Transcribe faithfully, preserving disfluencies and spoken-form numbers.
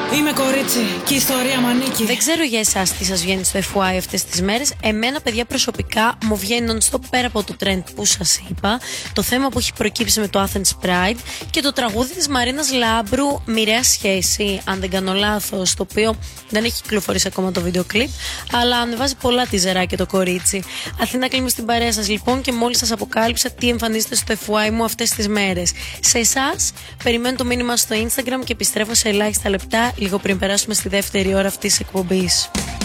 Είμαι κορίτσι και η ιστορία μ' ανήκει. Δεν ξέρω για εσάς τι σας βγαίνει στο εφ γουάι αυτές τις μέρες. Εμένα, παιδιά, προσωπικά μου βγαίνει non-stop, πέρα από το trend που σας είπα, το θέμα που έχει προκύψει με το Athens Pride και το τραγούδι της Μαρίνας Λάμπρου, Μοιραία Σχέση, αν δεν κάνω λάθος, το οποίο δεν έχει κυκλοφορήσει ακόμα το βίντεο κλιπ, αλλά ανεβάζει πολλά τιζερά και το κορίτσι. Αθήνα, κλείνουμε στην παρέα σας λοιπόν και μόλις σας αποκάλυψα τι εμφανίζεται στο εφ γουάι μου αυτές τις μέρες. Σε εσάς, περιμένω το μήνυμα στο Instagram και επιστρέφω σε ελάχιστα λεπτά, λίγο πριν περάσουμε στη δεύτερη ώρα αυτής της εκπομπής.